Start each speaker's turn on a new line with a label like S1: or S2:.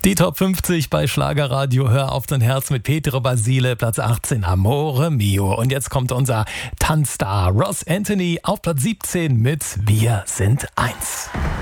S1: Die Top 50 bei Schlagerradio Hör auf dein Herz mit Petro Basile, Platz 18 Amore Mio. Und jetzt kommt unser Tanzstar Ross Anthony auf Platz 17 mit Wir sind eins.